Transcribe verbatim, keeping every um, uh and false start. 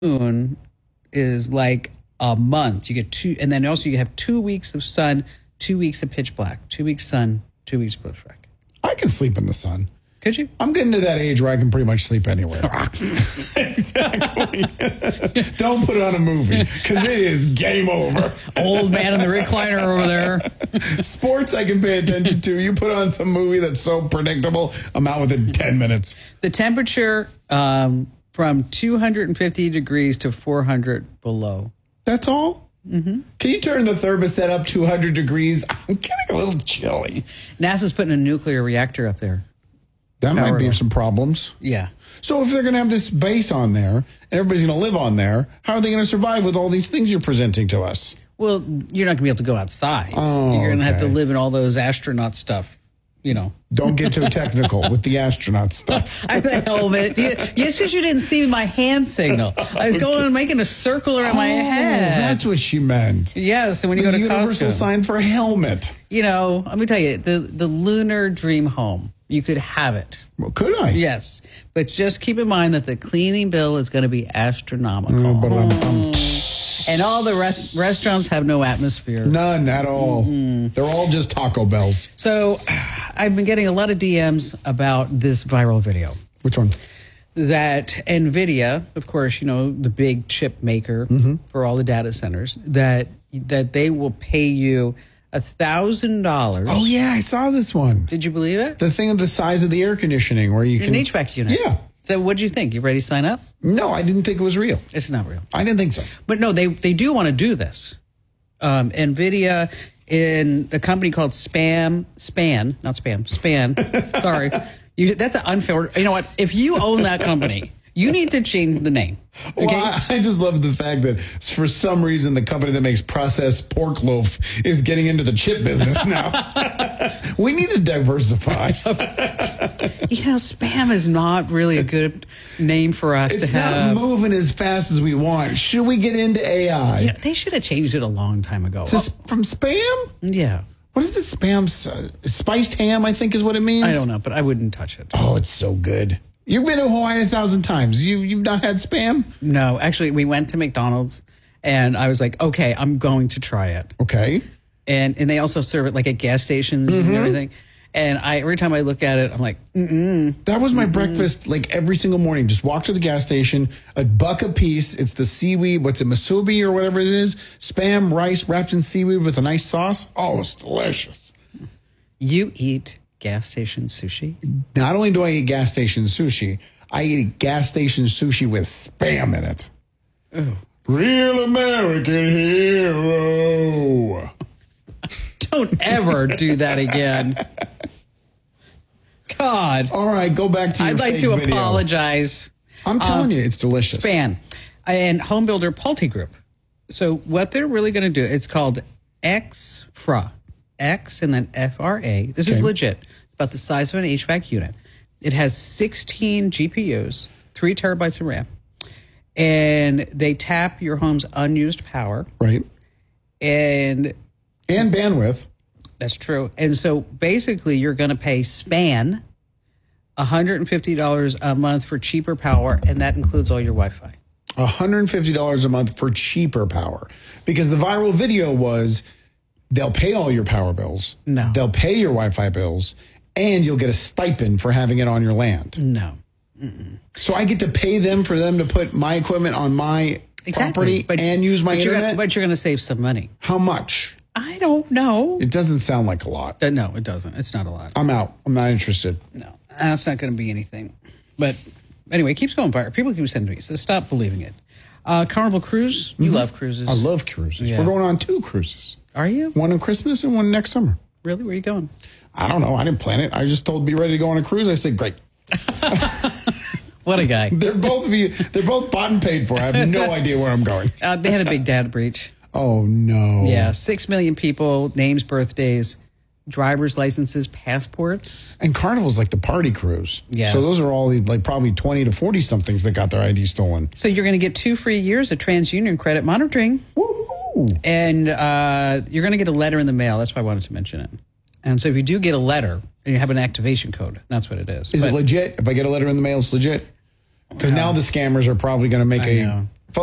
moon is like a month. You get two, and then also you have two weeks of sun, two weeks of pitch black, two weeks sun, two weeks pitch black. I can sleep in the sun. Could you? I'm getting to that age where I can pretty much sleep anywhere. Exactly. Don't put on a movie because it is game over. Old man in the recliner over there. Sports I can pay attention to. You put on some movie that's so predictable, I'm out within ten minutes. The temperature um, from two hundred fifty degrees to four hundred below. That's all? Mm-hmm. Can you turn the thermostat up two hundred degrees? I'm getting a little chilly. NASA's putting a nuclear reactor up there. That Power might be on. some problems. Yeah. So if they're going to have this base on there and everybody's going to live on there, how are they going to survive with all these things you're presenting to us? Well, you're not going to be able to go outside. Oh, you're going to okay. have to live in all those astronaut stuff, you know. Don't get too technical with the astronaut stuff. I know, man. You, just because you didn't see my hand signal. I was going and making a circle around my Oh, head. that's what she meant. Yeah, so when you The go to universal Costco. sign for helmet. You know, let me tell you, the, the lunar dream home, you could have it. Well, could I? Yes. But just keep in mind that the cleaning bill is going to be astronomical. Mm, but I'm, I'm And all the res- restaurants have no atmosphere. none at all. Mm-hmm. They're all just Taco Bells. So I've been getting a lot of D Ms about this viral video. Which one? That NVIDIA, of course, you know, the big chip maker Mm-hmm. for all the data centers, that that they will pay you a thousand dollars. Oh, yeah, I saw this one. Did you believe it? The thing of the size of the air conditioning where you An can... H V A C unit. Yeah. So what do you think? You ready to sign up? No, I didn't think it was real. It's not real. I didn't think so. But no, they, they do want to do this. Um, NVIDIA in a company called Spam, Span, not Spam, Span. Sorry. You, that's an unfair. You know what? If you own that company, you need to change the name. Okay? Well, I, I just love the fact that for some reason the company that makes processed pork loaf is getting into the chip business now. We need to diversify. You know, Spam is not really a good name for us It's to not have. moving as fast as we want. Should we get into A I? Yeah, they should have changed it a long time ago. To s- from spam? Yeah. What is it? Spam? Uh, spiced ham, I think is what it means. I don't know, but I wouldn't touch it. Oh, it's so good. You've been to Hawaii a thousand times. You, you've not had spam? No, actually, we went to McDonald's and I was like, okay, I'm going to try it. Okay. And and they also serve it like at gas stations Mm-hmm. and everything. And I every time I look at it, I'm like, mm-mm. That was my breakfast, like every single morning. Just walk to the gas station, a buck a piece. It's the seaweed, what's it, musubi or whatever it is. Spam, rice wrapped in seaweed with a nice sauce. Oh, it's delicious. You eat gas station sushi? Not only do I eat gas station sushi, I eat gas station sushi with spam in it. Oh. Real American hero. Don't ever do that again. God. All right, go back to your I'd like fake to video. apologize. I'm telling Um, you, it's delicious. Span and home builder Pulte Group. So what they're really going to do, it's called X F R A. X and then F R A. This is Okay. legit. About the size of an H V A C unit. It has sixteen G P Us, three terabytes of RAM. And they tap your home's unused power. Right. And And bandwidth. that's true. And so basically you're going to pay Span one hundred fifty dollars a month for cheaper power, and that includes all your Wi-Fi. one hundred fifty dollars a month for cheaper power. Because the viral video was they'll pay all your power bills. No. They'll pay your Wi-Fi bills, and you'll get a stipend for having it on your land. No. So I get to pay them for them to put my equipment on my property and use my but you're internet? gonna- but you're going to save some money. How much? I don't know. It doesn't sound like a lot. Uh, no, it doesn't. It's not a lot. I'm out. I'm not interested. No, that's not going to be anything. But anyway, it keeps going viral. People keep sending me, so stop believing it. Uh, Carnival Cruise. You love cruises. I love cruises. Yeah. We're going on two cruises. Are you? One on Christmas and one next summer. Really? Where are you going? I don't know. I didn't plan it. I just told be ready to go on a cruise. I said, great. What a guy. They're both of you. They're both bought and paid for. I have no idea where I'm going. Uh, they had a big data breach. Oh no. Yeah, six million people, names, birthdays, driver's licenses, passports. And Carnival's like the party cruise. Yes. So those are all these, like probably twenty to forty somethings that got their I D stolen. So you're going to get two free years of TransUnion credit monitoring. Woohoo. And uh, you're going to get a letter in the mail. That's why I wanted to mention it. And so if you do get a letter and you have an activation code, that's what it is. Is But it legit? If I get a letter in the mail, it's legit? Because now the scammers are probably going to make I a know.